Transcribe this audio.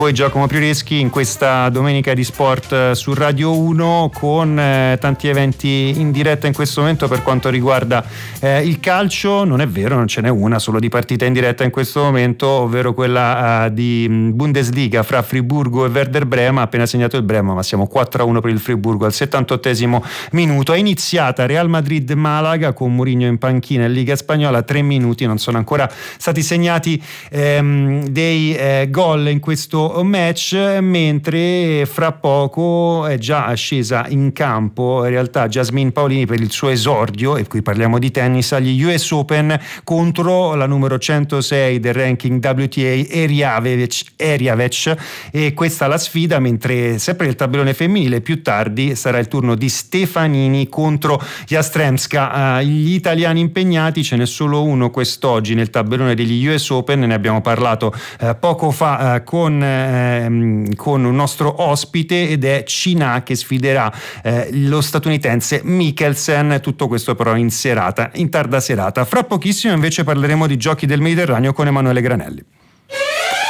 Poi Giacomo Prioreschi in questa domenica di sport su Radio 1 con tanti eventi in diretta in questo momento per quanto riguarda il calcio. Non è vero, non ce n'è una solo di partita in diretta in questo momento, ovvero quella di Bundesliga fra Friburgo e Werder Brema. Ha appena segnato il Brema, ma siamo 4-1 per il Friburgo al 78esimo minuto. È iniziata Real Madrid-Malaga con Mourinho in panchina in Liga Spagnola, 3 minuti, non sono ancora stati segnati dei gol in questo match, mentre fra poco è già scesa in campo in realtà Jasmine Paolini per il suo esordio, e qui parliamo di tennis, agli US Open contro la numero 106 del ranking WTA Eriavec, e questa la sfida, mentre sempre il tabellone femminile più tardi sarà il turno di Stefanini contro Jastremska. Gli italiani impegnati ce n'è solo uno quest'oggi nel tabellone degli US Open, ne abbiamo parlato poco fa con un nostro ospite, ed è Cina che sfiderà lo statunitense Mikkelsen. Tutto questo però in tarda serata. Fra pochissimo invece parleremo di Giochi del Mediterraneo con Emanuele Granelli.